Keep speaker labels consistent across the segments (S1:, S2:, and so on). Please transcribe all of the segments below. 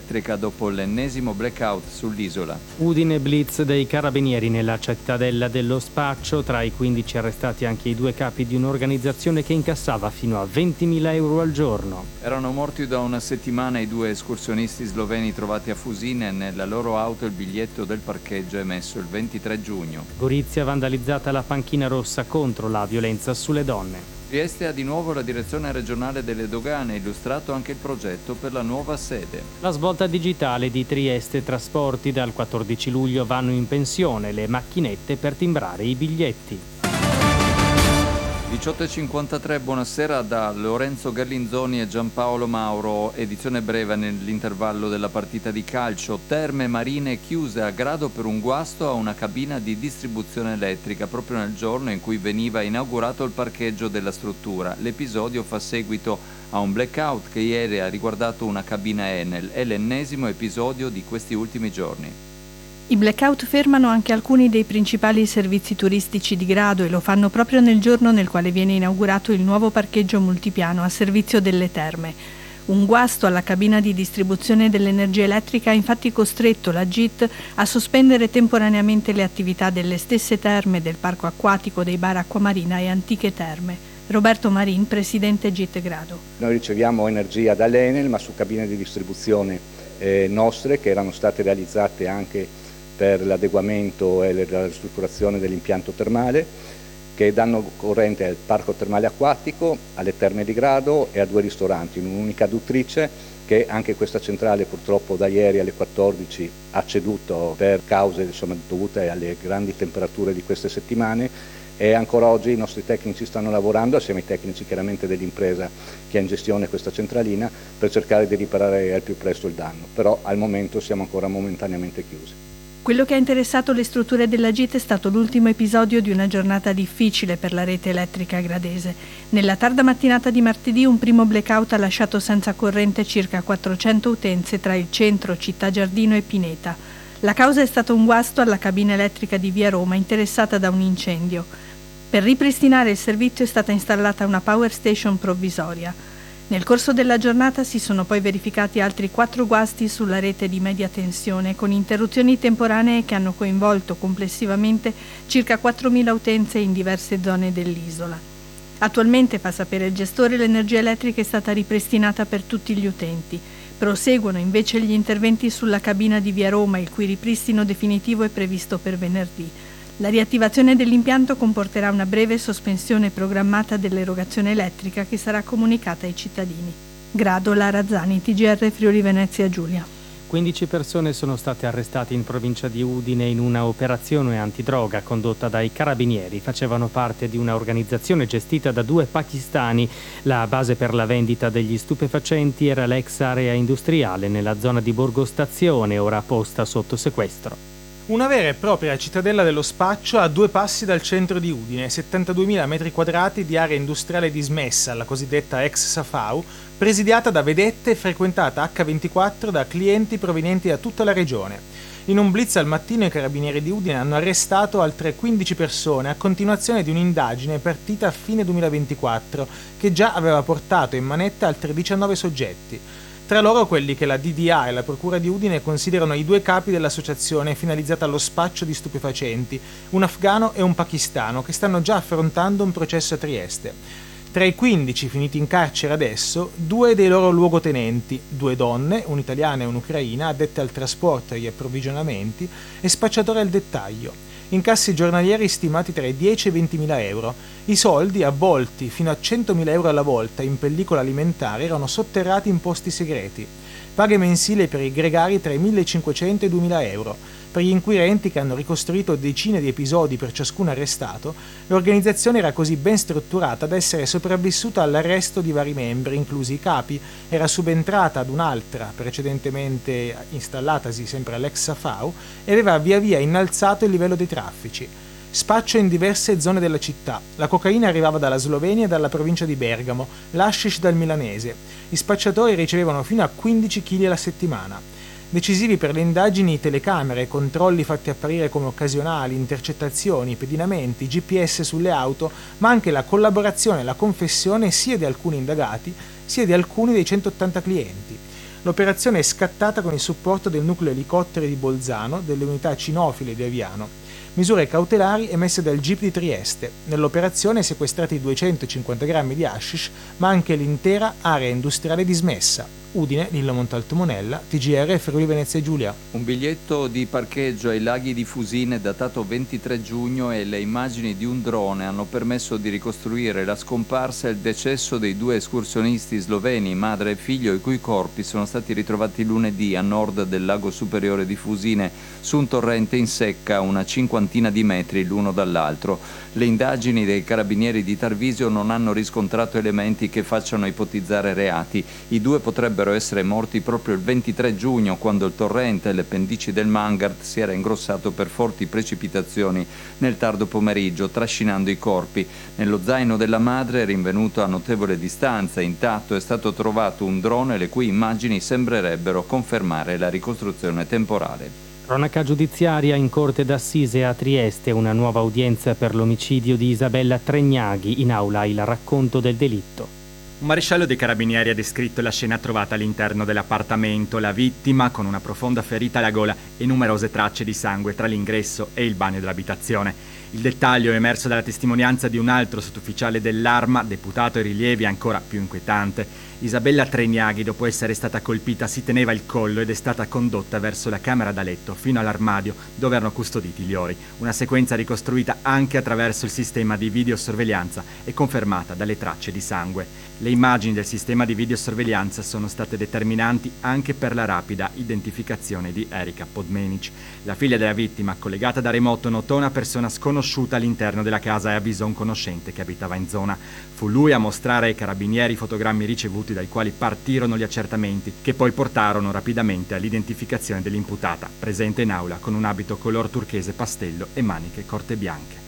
S1: elettrica dopo l'ennesimo blackout sull'isola.
S2: Udine blitz dei carabinieri nella cittadella dello Spaccio, tra i 15 arrestati anche i 2 capi di un'organizzazione che incassava fino a 20.000 euro al giorno.
S1: Erano morti da una settimana i 2 escursionisti sloveni trovati a Fusine. Nella loro auto il biglietto del parcheggio emesso il 23 giugno.
S2: Gorizia vandalizzata la panchina rossa contro la violenza sulle donne.
S1: Trieste ha di nuovo la direzione regionale delle dogane, illustrato anche il progetto per la nuova sede.
S2: La svolta digitale di Trieste Trasporti: dal 14 luglio vanno in pensione le macchinette per timbrare i biglietti.
S1: 18.53, buonasera da Lorenzo Gallinzoni e Giampaolo Mauro. Edizione breve nell'intervallo della partita di calcio. Terme Marine chiuse a Grado per un guasto a una cabina di distribuzione elettrica proprio nel giorno in cui veniva inaugurato il parcheggio della struttura. L'episodio fa seguito a un blackout che ieri ha riguardato una cabina Enel. È l'ennesimo episodio di questi ultimi giorni.
S3: I blackout fermano anche alcuni dei principali servizi turistici di Grado e lo fanno proprio nel giorno nel quale viene inaugurato il nuovo parcheggio multipiano a servizio delle terme. Un guasto alla cabina di distribuzione dell'energia elettrica ha infatti costretto la GIT a sospendere temporaneamente le attività delle stesse terme, del parco acquatico, dei bar Acquamarina e Antiche Terme. Roberto Marin, presidente GIT Grado.
S4: Noi riceviamo energia dall'Enel, ma su cabine di distribuzione nostre che erano state realizzate anche per l'adeguamento e la ristrutturazione dell'impianto termale, che danno corrente al parco termale acquatico, alle terme di Grado e a 2 ristoranti, in un'unica aduttrice, che anche questa centrale purtroppo da ieri alle 14 ha ceduto per cause dovute alle grandi temperature di queste settimane, e ancora oggi i nostri tecnici stanno lavorando assieme ai tecnici chiaramente dell'impresa che ha in gestione questa centralina per cercare di riparare al più presto il danno, però al momento siamo ancora momentaneamente chiusi.
S3: Quello che ha interessato le strutture della GIT è stato l'ultimo episodio di una giornata difficile per la rete elettrica gradese. Nella tarda mattinata di martedì un primo blackout ha lasciato senza corrente circa 400 utenze tra il centro, Città Giardino e Pineta. La causa è stato un guasto alla cabina elettrica di Via Roma interessata da un incendio. Per ripristinare il servizio è stata installata una power station provvisoria. Nel corso della giornata si sono poi verificati altri 4 guasti sulla rete di media tensione, con interruzioni temporanee che hanno coinvolto complessivamente circa 4.000 utenze in diverse zone dell'isola. Attualmente, fa sapere il gestore, l'energia elettrica è stata ripristinata per tutti gli utenti. Proseguono invece gli interventi sulla cabina di Via Roma, il cui ripristino definitivo è previsto per venerdì. La riattivazione dell'impianto comporterà una breve sospensione programmata dell'erogazione elettrica che sarà comunicata ai cittadini. Grado, Lara Zani, TGR Friuli Venezia Giulia.
S2: 15 persone sono state arrestate in provincia di Udine in una operazione antidroga condotta dai carabinieri. Facevano parte di una organizzazione gestita da 2 pakistani. La base per la vendita degli stupefacenti era l'ex area industriale nella zona di Borgo Stazione, ora posta sotto sequestro.
S5: Una vera e propria cittadella dello spaccio a 2 passi dal centro di Udine, 72.000 metri quadrati di area industriale dismessa, la cosiddetta ex Safau, presidiata da vedette e frequentata H24 da clienti provenienti da tutta la regione. In un blitz al mattino i carabinieri di Udine hanno arrestato altre 15 persone a continuazione di un'indagine partita a fine 2024 che già aveva portato in manetta altri 19 soggetti. Tra loro quelli che la DDA e la Procura di Udine considerano i 2 capi dell'associazione finalizzata allo spaccio di stupefacenti, un afghano e un pakistano, che stanno già affrontando un processo a Trieste. Tra i 15 finiti in carcere adesso, 2 dei loro luogotenenti, 2 donne, un'italiana e un'ucraina, addette al trasporto e agli approvvigionamenti, e spacciatori al dettaglio. Incassi giornalieri stimati tra i 10 e i 20.000 euro. I soldi, avvolti fino a 100.000 euro alla volta in pellicola alimentare, erano sotterrati in posti segreti. Paghe mensili per i gregari tra i 1.500 e i 2.000 euro. Per gli inquirenti, che hanno ricostruito decine di episodi per ciascun arrestato, l'organizzazione era così ben strutturata da essere sopravvissuta all'arresto di vari membri, inclusi i capi, era subentrata ad un'altra, precedentemente installatasi sempre all'ex Safau, e aveva via via innalzato il livello dei traffici. Spaccio in diverse zone della città. La cocaina arrivava dalla Slovenia e dalla provincia di Bergamo, l'hashish dal milanese. Gli spacciatori ricevevano fino a 15 kg alla settimana. Decisivi per le indagini telecamere, controlli fatti apparire come occasionali, intercettazioni, pedinamenti, GPS sulle auto, ma anche la collaborazione e la confessione sia di alcuni indagati, sia di alcuni dei 180 clienti. L'operazione è scattata con il supporto del nucleo elicotteri di Bolzano, delle unità cinofile di Aviano. Misure cautelari emesse dal GIP di Trieste. Nell'operazione sequestrati 250 grammi di hashish, ma anche l'intera area industriale dismessa. Udine, Lillo Montalto Monella, TGR Friuli Venezia Giulia.
S1: Un biglietto di parcheggio ai laghi di Fusine datato 23 giugno e le immagini di un drone hanno permesso di ricostruire la scomparsa e il decesso dei 2 escursionisti sloveni, madre e figlio, i cui corpi sono stati ritrovati lunedì a nord del lago superiore di Fusine, su un torrente in secca a una cinquantina di metri l'uno dall'altro. Le indagini dei carabinieri di Tarvisio non hanno riscontrato elementi che facciano ipotizzare reati. I 2 potrebbero essere morti proprio il 23 giugno, quando il torrente e le pendici del Mangart si era ingrossato per forti precipitazioni nel tardo pomeriggio, trascinando i corpi. Nello zaino della madre, rinvenuto a notevole distanza, intatto, è stato trovato un drone le cui immagini sembrerebbero confermare la ricostruzione temporale.
S2: Cronaca giudiziaria in corte d'assise a Trieste, una nuova udienza per l'omicidio di Isabella Tregnaghi, in aula il racconto del delitto.
S6: Un maresciallo dei carabinieri ha descritto la scena trovata all'interno dell'appartamento, la vittima con una profonda ferita alla gola e numerose tracce di sangue tra l'ingresso e il bagno dell'abitazione. Il dettaglio è emerso dalla testimonianza di un altro sottufficiale dell'Arma, deputato ai rilievi ancora più inquietante. Isabella Tregnaghi, dopo essere stata colpita, si teneva il collo ed è stata condotta verso la camera da letto fino all'armadio dove erano custoditi gli ori. Una sequenza ricostruita anche attraverso il sistema di videosorveglianza e confermata dalle tracce di sangue. Le immagini del sistema di videosorveglianza sono state determinanti anche per la rapida identificazione di Erika Podmenic. La figlia della vittima, collegata da remoto, notò una persona sconosciuta all'interno della casa e avvisò un conoscente che abitava in zona. Fu lui a mostrare ai carabinieri i fotogrammi ricevuti, dai quali partirono gli accertamenti, che poi portarono rapidamente all'identificazione dell'imputata, presente in aula con un abito color turchese pastello e maniche corte bianche.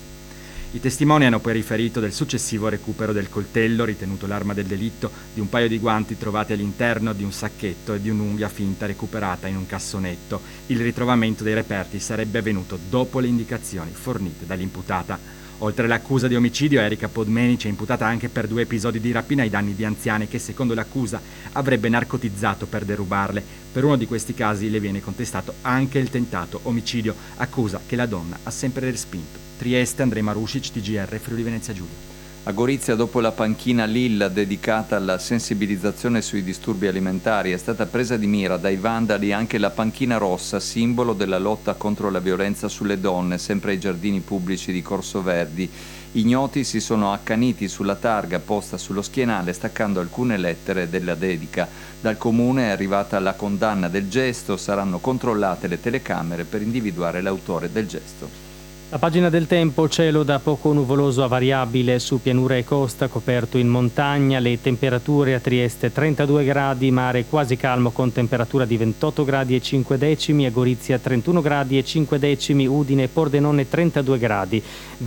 S6: I testimoni hanno poi riferito del successivo recupero del coltello, ritenuto l'arma del delitto, di un paio di guanti trovati all'interno di un sacchetto e di un'unghia finta recuperata in un cassonetto. Il ritrovamento dei reperti sarebbe avvenuto dopo le indicazioni fornite dall'imputata. Oltre all'accusa di omicidio, Erika Podmenic è imputata anche per 2 episodi di rapina ai danni di anziane che, secondo l'accusa, avrebbe narcotizzato per derubarle. Per uno di questi casi le viene contestato anche il tentato omicidio, accusa che la donna ha sempre respinto. Trieste, Andrej Marušić, TGR Friuli Venezia Giulia.
S1: A Gorizia, dopo la panchina Lilla dedicata alla sensibilizzazione sui disturbi alimentari, è stata presa di mira dai vandali anche la panchina rossa, simbolo della lotta contro la violenza sulle donne, sempre ai giardini pubblici di Corso Verdi. Ignoti si sono accaniti sulla targa posta sullo schienale, staccando alcune lettere della dedica. Dal comune è arrivata la condanna del gesto, saranno controllate le telecamere per individuare l'autore del gesto.
S2: La pagina del tempo: cielo da poco nuvoloso a variabile su pianura e costa, coperto in montagna. Le temperature: a Trieste 32 gradi, mare quasi calmo con temperatura di 28 gradi e 5 decimi, a Gorizia 31 gradi e 5 decimi, Udine e Pordenone 32 gradi,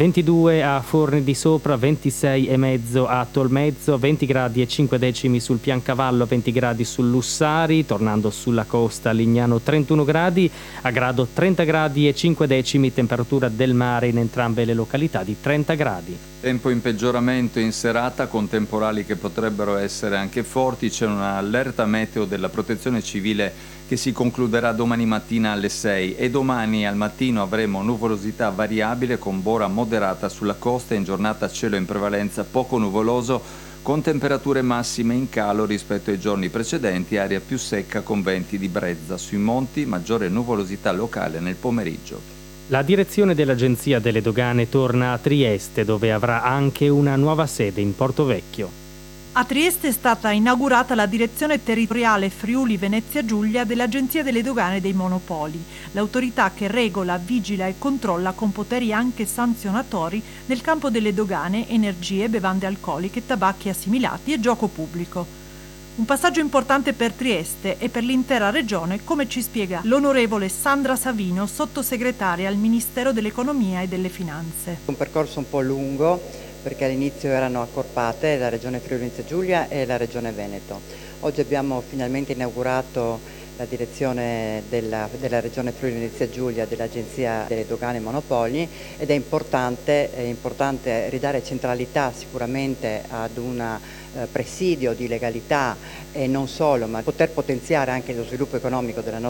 S2: 22 a Forni di Sopra, 26 e mezzo a Tolmezzo, 20 gradi e 5 decimi sul Piancavallo, 20 gradi sul Lussari, tornando sulla costa Lignano 31 gradi, a Grado 30 gradi e 5 decimi, temperatura del mare in entrambe le località di 30 gradi.
S1: Tempo in peggioramento in serata, con temporali che potrebbero essere anche forti. C'è un'allerta meteo della Protezione Civile che si concluderà domani mattina alle 6 e domani al mattino avremo nuvolosità variabile con bora moderata sulla costa. In giornata cielo in prevalenza poco nuvoloso, con temperature massime in calo rispetto ai giorni precedenti, aria più secca con venti di brezza. Sui monti maggiore nuvolosità locale nel pomeriggio.
S2: La direzione dell'Agenzia delle Dogane torna a Trieste, dove avrà anche una nuova sede in Portovecchio.
S3: A Trieste è stata inaugurata la direzione territoriale Friuli Venezia Giulia dell'Agenzia delle Dogane e dei Monopoli, l'autorità che regola, vigila e controlla con poteri anche sanzionatori nel campo delle dogane, energie, bevande alcoliche, tabacchi assimilati e gioco pubblico. Un passaggio importante per Trieste e per l'intera regione, come ci spiega l'onorevole Sandra Savino, sottosegretaria al Ministero dell'Economia e delle Finanze.
S7: Un percorso un po' lungo, perché all'inizio erano accorpate la regione Friuli Venezia Giulia e la regione Veneto. Oggi abbiamo finalmente inaugurato la direzione della Regione Friuli Venezia Giulia dell'Agenzia delle Dogane e Monopoli, ed è importante ridare centralità sicuramente ad un presidio di legalità e non solo, ma poter potenziare anche lo sviluppo economico della nostra